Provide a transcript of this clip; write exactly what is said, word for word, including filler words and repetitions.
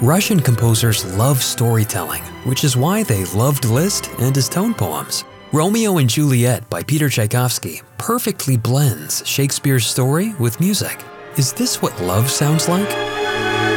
Russian composers love storytelling, which is why they loved Liszt and his tone poems. Romeo and Juliet by Peter Tchaikovsky perfectly blends Shakespeare's story with music. Is this what love sounds like?